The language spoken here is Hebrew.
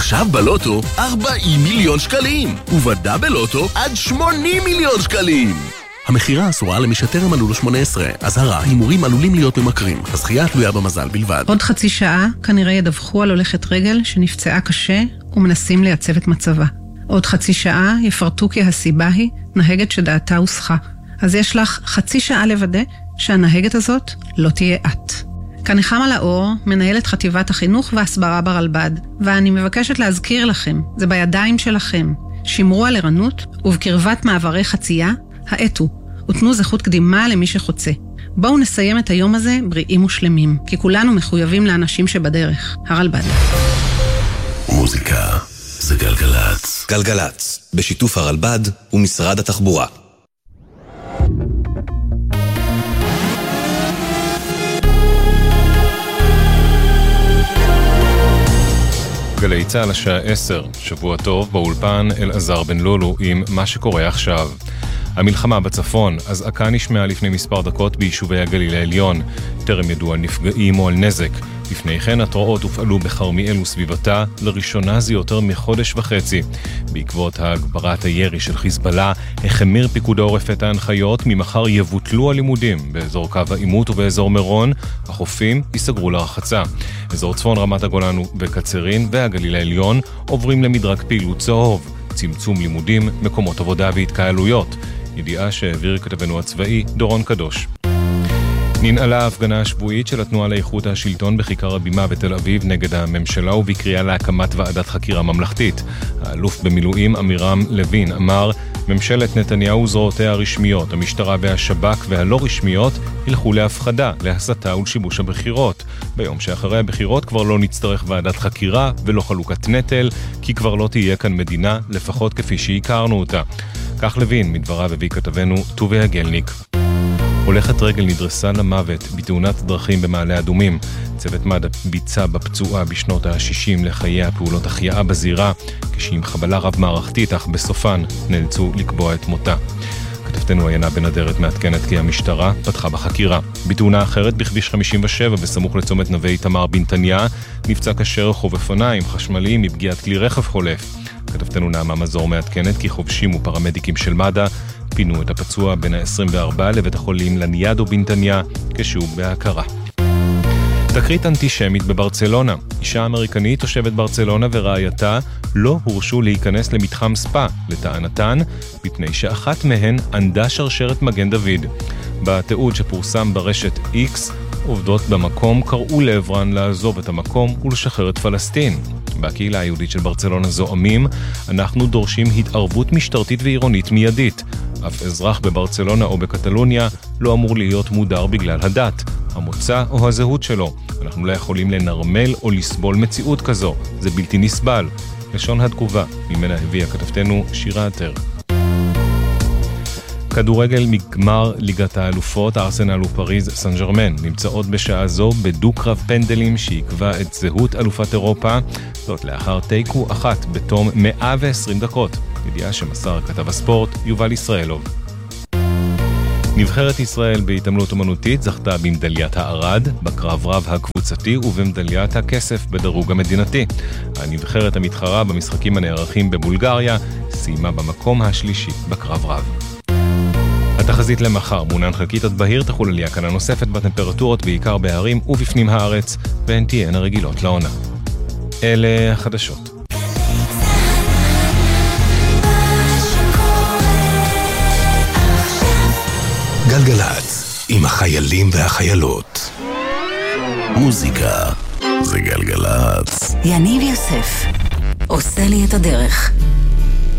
עכשיו בלוטו 40 מיליון שקלים, ובדאבל לוטו עד 80 מיליון שקלים. המחירה אסורה למי שטרם מלאו לו 18. אזהרה, הימורים עלולים להיות ממכרים. הזכייה תלויה במזל בלבד. עוד חצי שעה כנראה ידווחו על הולכת רגל שנפצעה קשה ומנסים לייצב את מצבה. עוד חצי שעה יפרטו כי הסיבה היא נהגת שדעתה הוסחה. אז יש לך חצי שעה לוודא שהנהגת הזאת לא תהיה את. כאן נחמה לאור, מנהלת חטיבת החינוך והסברה ברלב"ד, ואני מבקשת להזכיר לכם, זה בידיים שלכם. שמרו על ערנות ובקרבת מעברי חצייה, האטו, ותנו זכות קדימה למי שחוצה. בואו נסיים את היום הזה בריאים ושלמים, כי כולנו מחויבים לאנשים שבדרך. הרלב"ד. מוזיקה זה גלגלץ. גלגלץ, בשיתוף הרלב"ד ומשרד התחבורה. גלי צהל השעה 10, שבוע טוב, באולפן אלעזר בן לולו עם מה שקורה עכשיו. המלחמה בצפון, אזעקה נשמעה לפני מספר דקות ביישובי הגליל העליון. טרם ידוע על נפגעים או על נזק. לפני כן התראות הופעלו בכרמיאל וסביבתה, לראשונה זה יותר מחודש וחצי. בעקבות הגברת הירי של חיזבאללה, החמיר פיקוד העורף את ההנחיות, ממחר יבוטלו הלימודים באזור קו העימות ובאזור מירון, החופים ייסגרו לרחצה. אזור צפון רמת הגולן וקצרין והגליל העליון עוברים למדרג פעילות צהוב, צמצום לימודים, מקומות עבודה והתקהלויות. ידיעה שהעביר כתבנו הצבאי דורון קדוש. ננעלה ההפגנה השבועית של התנועה לאיכות השלטון בכיכר הבימה בתל אביב נגד הממשלה ובקריאה להקמת ועדת חקירה ממלכתית. האלוף במילואים אמירם לוין אמר, ממשלת נתניהו וזרועותיה הרשמיות, המשטרה והשב"כ והלא רשמיות ילכו להפחדה, להסתה ולשיבוש הבחירות. ביום שאחרי הבחירות כבר לא נצטרך ועדת חקירה ולא חלוקת נטל, כי כבר לא תהיה כאן מדינה, לפחות כפי שהכרנו אותה. כך לוין, מדבריו הביא כתבנו טובי הגלניק. הולכת רגל נדרסה למוות בתאונת דרכים במעלה אדומים. צוות מד"א ביצע בפצועה בשנות ה-60 לחיי הפעולות החייאה בזירה, כשעם חבלה רב מערכתית, אך בסופן נאלצו לקבוע את מותה. כתבתנו עיינה בנדרת מעדכנת כי המשטרה פתחה בחקירה. בתאונה אחרת בכביש 57 בסמוך לצומת נווה תמר בנתניה, נפצע קשה רוכב אופניים חשמליים מפגיעת כלי רכב חולף. כתבתנו נעמה מזור מעדכנת כי חובשים ופרמדיקים של מד"א פינו את הפצוע בין ה-24 לבית החולים לניאדו בנתניה כשהוא בהכרה. תקרית אנטישמית בברצלונה. אישה אמריקנית תושבת ברצלונה ורעייתה לא הורשו להיכנס למתחם ספא, לטענתן, מפני שאחת מהן ענדה שרשרת מגן דוד. בתיעוד שפורסם ברשת X, עובדות במקום קראו לעברן לעזוב את המקום ולשחרר את פלסטין. בקהילה היהודית של ברצלונה זועמים, אנחנו דורשים התערבות משטרתית ועירונית מיידית. אף אזרח בברצלונה או בקטלוניה לא אמור להיות מודר בגלל הדת, המוצא או הזהות שלו. אנחנו לא יכולים לנרמל או לסבול מציאות כזו. זה בלתי נסבל. לשון התגובה, ממנה הביאה כתבתנו שירה עטר. כדורגל מגמר ליגת האלופות, ארסנל ופריז סן ז'רמן נמצאות בשעה זו בדו-קרב פנדלים שיקבע את זהות אלופת אירופה, זאת לאחר תיקו אחת בתום 120 דקות. ידיעה שמסר כתב הספורט יובל ישראלוב. נבחרת ישראל בהתעמלות אומנותית זכתה במדליית הערד, בקרב רב הקבוצתי ובמדליית הכסף בדירוג המדינתי. הנבחרת המתחרה במשחקים הנערכים בבולגריה סיימה במקום השלישי בקרב רב. התחזית למחר, מונן חלקית עד בהיר, תחול עלייה קלה נוספת בטמפרטורות בעיקר בהרים ובפנים הארץ, והן תהיינה רגילות לעונה. אלה החדשות. גלגלץ, עם החיילים והחיילות. מוזיקה זה גלגלץ. יניב יוסף, עושה לי את הדרך.